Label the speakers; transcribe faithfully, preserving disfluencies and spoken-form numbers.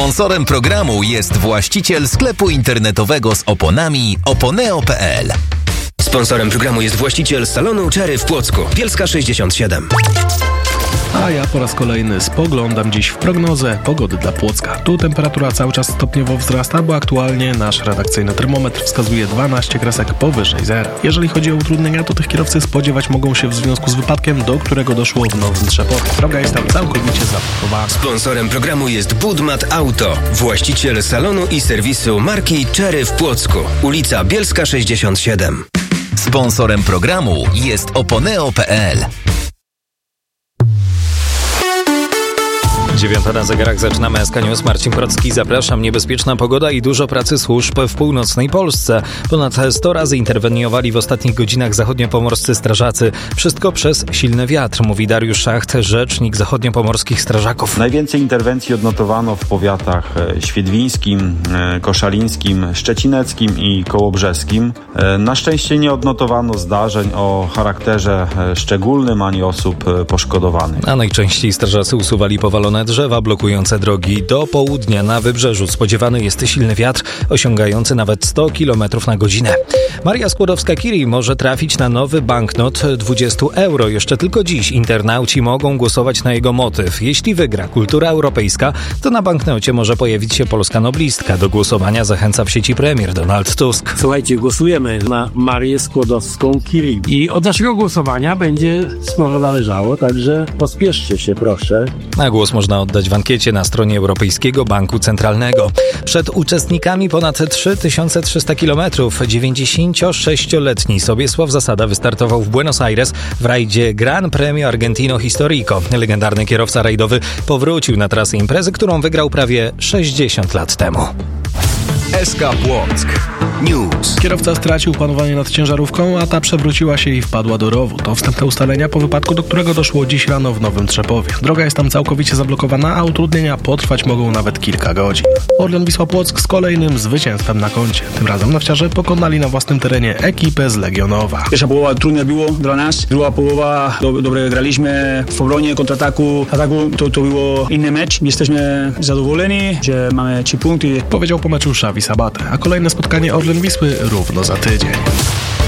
Speaker 1: Sponsorem programu jest właściciel sklepu internetowego z oponami oponeo kropka pe el.
Speaker 2: Sponsorem programu jest właściciel salonu Cherry w Płocku. Bielska sześćdziesiąt siedem.
Speaker 3: A ja po raz kolejny spoglądam dziś w prognozę pogody dla Płocka. Tu temperatura cały czas stopniowo wzrasta, bo aktualnie nasz redakcyjny termometr wskazuje dwanaście kresek powyżej zera. Jeżeli chodzi o utrudnienia, to tych kierowcy spodziewać mogą się w związku z wypadkiem, do którego doszło w Nowym Trzepowie. Droga jest tam całkowicie zablokowana.
Speaker 2: Sponsorem programu jest Budmat Auto, właściciel salonu i serwisu marki Cherry w Płocku. Ulica Bielska sześćdziesiąt siedem.
Speaker 1: Sponsorem programu jest oponeo kropka pe el.
Speaker 4: Dziewiąta na zegarach, zaczynamy S K News. Marcin Procki, zapraszam. Niebezpieczna pogoda i dużo pracy służb w północnej Polsce. Ponad sto razy interweniowali w ostatnich godzinach zachodniopomorscy strażacy. Wszystko przez silny wiatr, mówi Dariusz Szacht, rzecznik zachodniopomorskich strażaków.
Speaker 5: Najwięcej interwencji odnotowano w powiatach świdwińskim, koszalińskim, szczecineckim i kołobrzeskim. Na szczęście nie odnotowano zdarzeń o charakterze szczególnym ani osób poszkodowanych.
Speaker 4: A najczęściej strażacy usuwali powalone drzewa blokujące drogi. Do południa na wybrzeżu spodziewany jest silny wiatr, osiągający nawet sto kilometrów na godzinę. Maria Skłodowska-Curie może trafić na nowy banknot dwadzieścia euro. Jeszcze tylko dziś internauci mogą głosować na jego motyw. Jeśli wygra kultura europejska, to na banknocie może pojawić się polska noblistka. Do głosowania zachęca w sieci premier Donald Tusk.
Speaker 6: Słuchajcie, głosujemy na Marię Skłodowską-Curie i od naszego głosowania będzie sporo należało, także pospieszcie się, proszę.
Speaker 4: Na głos można oddać w ankiecie na stronie Europejskiego Banku Centralnego. Przed uczestnikami ponad trzy tysiące trzysta kilometrów dziewięćdziesięciosześcioletni Sobiesław Zasada wystartował w Buenos Aires w rajdzie Gran Premio Argentino Historico. Legendarny kierowca rajdowy powrócił na trasę imprezy, którą wygrał prawie sześćdziesiąt lat temu.
Speaker 1: S K Płock News.
Speaker 3: Kierowca stracił panowanie nad ciężarówką, a ta przewróciła się i wpadła do rowu. To wstępne ustalenia po wypadku, do którego doszło dziś rano w Nowym Trzepowie. Droga jest tam całkowicie zablokowana, a utrudnienia potrwać mogą nawet kilka godzin. Orlen Wisła Płock z kolejnym zwycięstwem na koncie. Tym razem nafciarze pokonali na własnym terenie ekipę z Legionowa.
Speaker 7: Pierwsza połowa trudna było dla nas, druga połowa do, dobrze graliśmy w obronie, kontrataku, ataku to, to było inny mecz. Jesteśmy zadowoleni, że mamy trzy punkty.
Speaker 3: Powiedział po meczu Xavi Sabate, a kolejne spotkanie Orlen Wisły równo za tydzień.